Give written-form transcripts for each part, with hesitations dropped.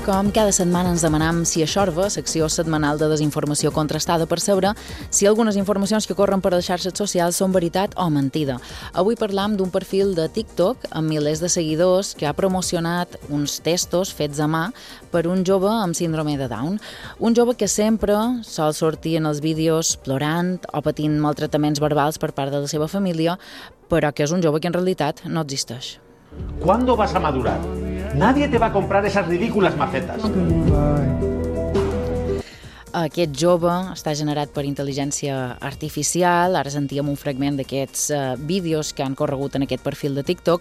Com cada setmana ens demanam si a Xorba, secció setmanal de desinformació contrastada, per saber si algunes informacions que corren per les xarxes socials són veritat o mentida. Avui parlam d'un perfil de TikTok amb milers de seguidors que ha promocionat uns testos fets a mà per un jove amb síndrome de Down. Un jove que sempre sol sortir en els vídeos plorant o patint maltractaments verbals per part de la seva família, però que és un jove que en realitat no existeix. ¿Cuándo vas a madurar? Nadie te va a comprar esas ridículas macetas. Aquest jove està generat per intel·ligència artificial. Ara sentíem un fragment d'aquests vídeos que han corregut en aquest perfil de TikTok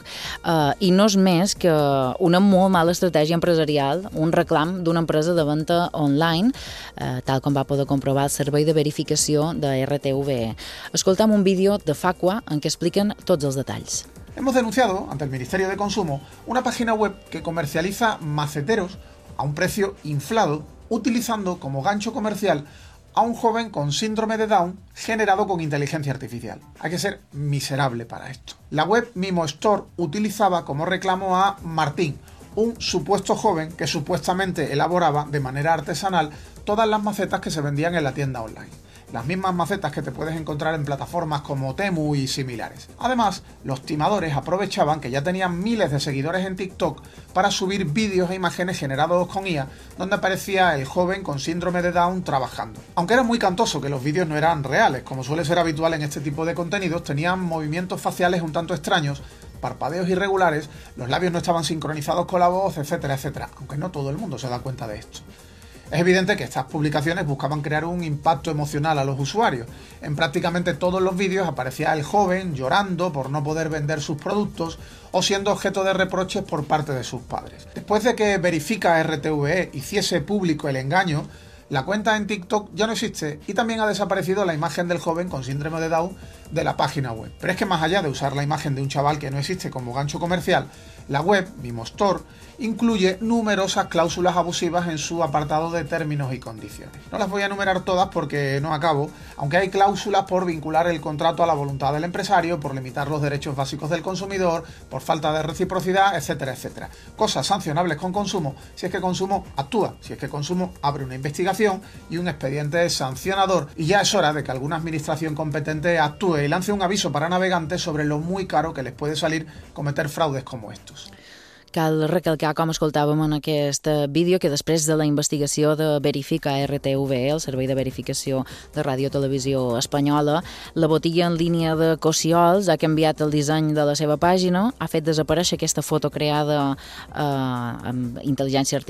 i no és més que una molt mala estratègia empresarial, un reclam d'una empresa de venda online, tal com va poder comprovar el servei de verificació de RTVE. Escoltam un vídeo de Facua en què expliquen tots els detalls. Hemos denunciado ante el Ministerio de Consumo una página web que comercializa maceteros a un precio inflado, utilizando como gancho comercial a un joven con síndrome de Down generado con inteligencia artificial. Hay que ser miserable para esto. La web Mimo Store utilizaba como reclamo a Martín, un supuesto joven que supuestamente elaboraba de manera artesanal todas las macetas que se vendían en la tienda online. Las mismas macetas que te puedes encontrar en plataformas como Temu y similares. Además, los timadores aprovechaban que ya tenían miles de seguidores en TikTok para subir vídeos e imágenes generados con IA donde aparecía el joven con síndrome de Down trabajando. Aunque era muy cantoso que los vídeos no eran reales, como suele ser habitual en este tipo de contenidos, tenían movimientos faciales un tanto extraños, parpadeos irregulares, los labios no estaban sincronizados con la voz, etcétera, etcétera, aunque no todo el mundo se da cuenta de esto. Es evidente que estas publicaciones buscaban crear un impacto emocional a los usuarios. En prácticamente todos los vídeos aparecía el joven llorando por no poder vender sus productos o siendo objeto de reproches por parte de sus padres. Después de que Verifica RTVE hiciese público el engaño, la cuenta en TikTok ya no existe y también ha desaparecido la imagen del joven con síndrome de Down de la página web. Pero es que más allá de usar la imagen de un chaval que no existe como gancho comercial, la web Mimo Store incluye numerosas cláusulas abusivas en su apartado de términos y condiciones. No las voy a enumerar todas porque no acabo, aunque hay cláusulas por vincular el contrato a la voluntad del empresario, por limitar los derechos básicos del consumidor, por falta de reciprocidad, etcétera, etcétera. Cosas sancionables con Consumo si es que Consumo actúa, si es que Consumo abre una investigación y un expediente sancionador, y ya es hora de que alguna administración competente actúe y lance un aviso para navegantes sobre lo muy caro que les puede salir cometer fraudes como estos. Cal recalcar, com escoltàvem en aquest vídeo, que després de la investigació de Verifica RTVE, el servei de verificació de Ràdio Televisió Espanyola, la botiga en línia de Cossiols ha canviat el disseny de la seva pàgina, ha fet desaparèixer aquesta foto creada amb intel·ligència artificial